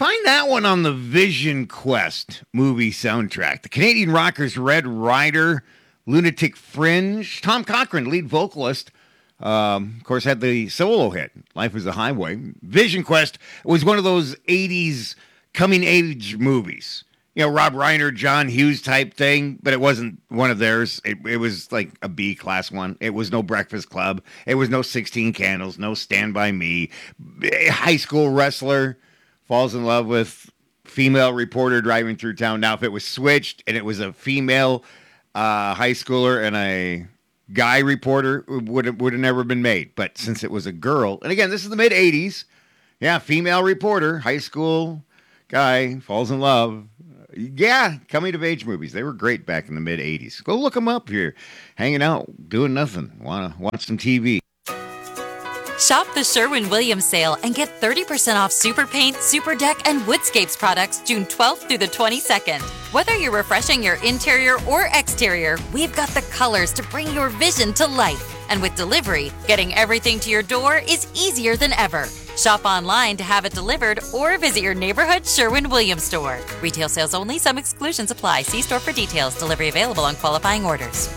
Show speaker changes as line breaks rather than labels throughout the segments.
Find that one on the Vision Quest movie soundtrack. The Canadian rockers Red Rider, Lunatic Fringe. Tom Cochrane, lead vocalist, of course, had the solo hit, Life is a Highway. Vision Quest was one of those 80s coming-age movies. You know, Rob Reiner, John Hughes type thing, but it wasn't one of theirs. It was like a B-class one. It was no Breakfast Club. It was no 16 Candles, no Stand By Me. High school wrestler falls in love with female reporter driving through town. Now, if it was switched and it was a female high schooler and a guy reporter, it would have never been made. But since it was a girl, and again, this is the mid-'80s. Yeah, female reporter, high school guy falls in love. Yeah, coming-of-age movies. They were great back in the mid-'80s. Go look them up here. Hanging out, doing nothing. Want to watch some TV.
Shop the Sherwin-Williams sale and get 30% off Super Paint, Super Deck, and Woodscapes products June 12th through the 22nd. Whether you're refreshing your interior or exterior, we've got the colors to bring your vision to life. And with delivery, getting everything to your door is easier than ever. Shop online to have it delivered or visit your neighborhood Sherwin-Williams store. Retail sales only. Some exclusions apply. See store for details. Delivery available on qualifying orders.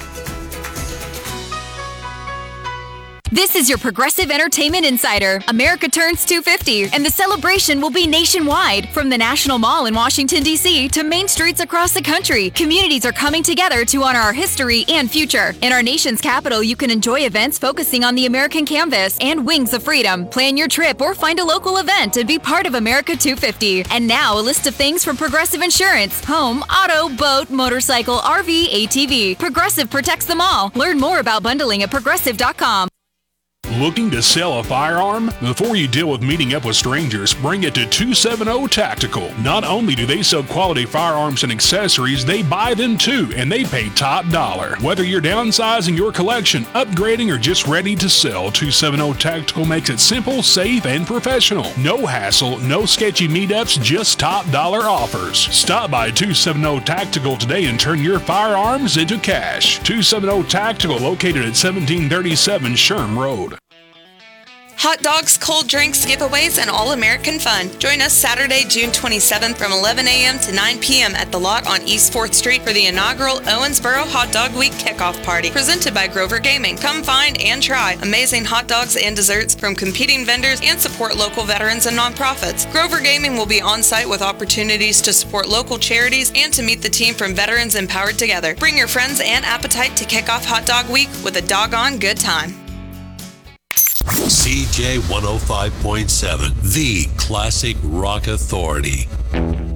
This is your Progressive Entertainment Insider. America turns 250, and the celebration will be nationwide. From the National Mall in Washington, D.C. to main streets across the country, communities are coming together to honor our history and future. In our nation's capital, you can enjoy events focusing on the American canvas and Wings of Freedom. Plan your trip or find a local event and be part of America 250. And now, a list of things from Progressive Insurance: home, auto, boat, motorcycle, RV, ATV. Progressive protects them all. Learn more about bundling at progressive.com.
Looking to sell a firearm? Before you deal with meeting up with strangers, bring it to 270 Tactical. Not only do they sell quality firearms and accessories, they buy them too, and they pay top dollar. Whether you're downsizing your collection, upgrading, or just ready to sell, 270 Tactical makes it simple, safe, and professional. No hassle, no sketchy meetups, just top dollar offers. Stop by 270 Tactical today and turn your firearms into cash. 270 Tactical, located at 1737 Sherm Road.
Hot dogs, cold drinks, giveaways, and all-American fun. Join us Saturday, June 27th from 11 a.m. to 9 p.m. at The Lot on East 4th Street for the inaugural Owensboro Hot Dog Week kickoff party, presented by Grover Gaming. Come find and try amazing hot dogs and desserts from competing vendors and support local veterans and nonprofits. Grover Gaming will be on site with opportunities to support local charities and to meet the team from Veterans Empowered Together. Bring your friends and appetite to kick off Hot Dog Week with a doggone good time.
CJ 105.7, the Classic Rock Authority.